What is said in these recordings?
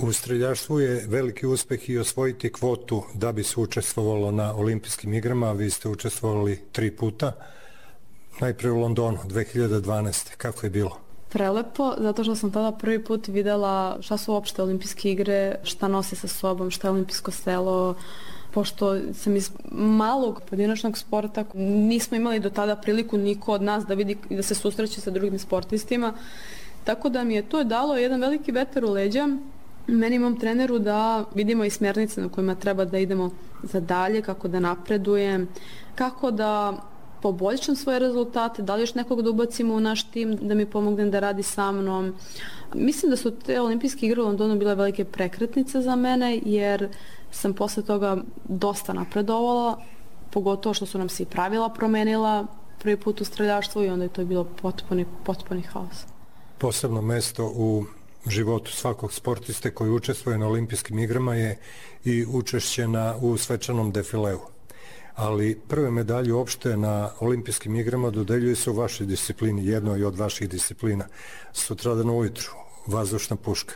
U streljaštvu je veliki uspeh i osvojiti kvotu da bi se učestvovalo na olimpijskim igrama. Vi ste učestvovali 3 puta. Najprije u Londonu 2012. Kako je bilo? Prelepo, zato što sam tada prvi put videla šta su uopšte olimpijske igre, šta nose sa sobom, šta je olimpijsko selo. Pošto sam iz malog pojedinačnog sporta, nismo imali do tada priliku niko od nas da vidi i da se susreće sa drugim sportistima. Tako da mi je to dalo jedan veliki vetar u leđa meni, mom treneru, da vidimo i smjernice na kojima treba da idemo za dalje, kako da napredujem, kako da poboljšam svoje rezultate, da li još nekog da ubacimo u naš tim, da mi pomognem da radi sa mnom. Mislim da su te olimpijske igre u Londonu bile velike prekretnice za mene, jer sam posle toga dosta napredovala, pogotovo što su nam se i pravila promenila prvi put u streljaštvu i onda je to bilo potpuni haos. Posebno mesto u životu svakog sportiste koji učestvuje na olimpijskim igrama je i učešće u svečanom defileu. Ali prve medalje uopšte na olimpijskim igrama dodeljuje se u vašoj disciplini, jednoj od vaših disciplina. Sutradan ujutru, vazdušna puška.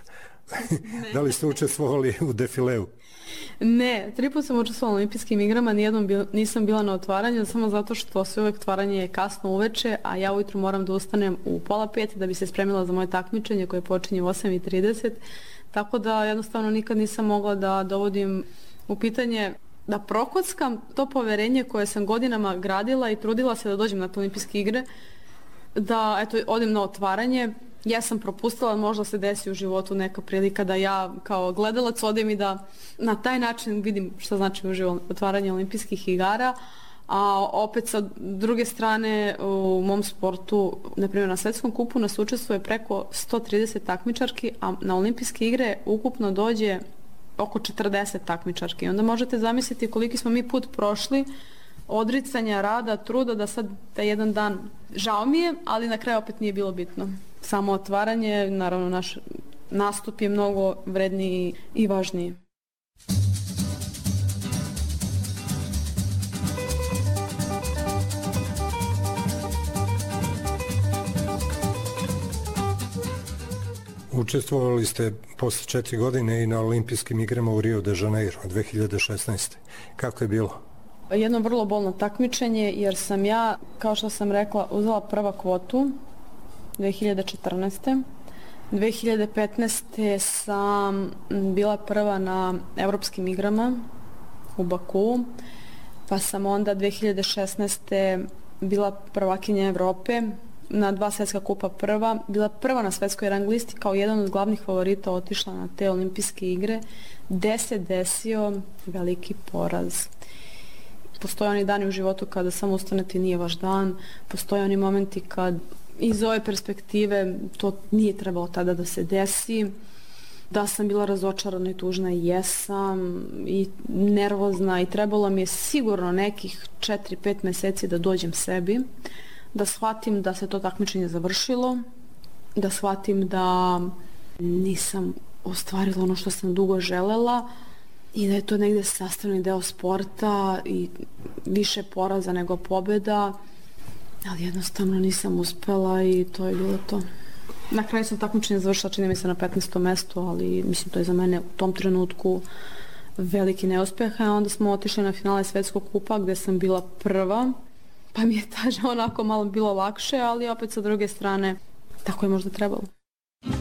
Da li ste učestvovali u defileu? Ne, 3 puta sam učestvovala na olimpijskim igrama, nijednom nisam bila na otvaranju, samo zato što sve uvek otvaranje je kasno uveče, a ja ujutru moram da ustanem u 4:30 da bi se spremila za moje takmičenje koje počinje u 8:30, tako da jednostavno nikad nisam mogla da dovodim u pitanje, da prokockam to poverenje koje sam godinama gradila i trudila se da dođem na te olimpijske igre, da eto odem na otvaranje. Ja sam propustila, možda se desi u životu neka prilika da ja kao gledalac odem i da na taj način vidim šta znači uživo otvaranje olimpijskih igara, a opet sa druge strane u mom sportu, na primjer na svetskom kupu nas učestvuje preko 130 takmičarki, a na olimpijske igre ukupno dođe oko 40 takmičarki. I onda možete zamisliti koliki smo mi put prošli, odricanja, rada, truda, da sad taj jedan dan žao mi je, ali na kraju opet nije bilo bitno. Samo otvaranje, naravno naš nastup je mnogo vredniji i važniji. Učestvovali ste posle 4 godine i na olimpijskim igrama u Rio de Janeiro 2016. Kako je bilo? Jedno vrlo bolno takmičenje, jer sam ja, kao što sam rekla, uzela prva kvotu 2014. 2015. sam bila prva na Evropskim igrama u Bakuu, pa sam onda 2016. bila prvakinja Evrope, na 2 svetska kupa prva, bila prva na svetskoj rang listi, kao jedan od glavnih favorita otišla na te olimpijske igre, gde se desio veliki poraz. Postoje oni dani u životu kada samo ustanete i nije vaš dan, postoje oni momenti kad iz ove perspektive to nije trebalo tada da se desi. Da sam bila razočarana i tužna, jesam, i nervozna, i trebalo mi je sigurno nekih 4-5 meseci da dođem sebi, da shvatim da se to takmičenje završilo, da shvatim da nisam ostvarila ono što sam dugo želela i da je to negde sastavni deo sporta i više poraza nego pobjeda, ali jednostavno nisam uspela i to je bilo to. Na kraju sam takmičenje završila, čini mi se, na 15. mestu, ali mislim to je za mene u tom trenutku veliki neuspeh, a onda smo otišli na finale svetskog kupa gde sam bila prva, pa mi je onako malo bilo lakše, ali opet sa druge strane tako je možda trebalo.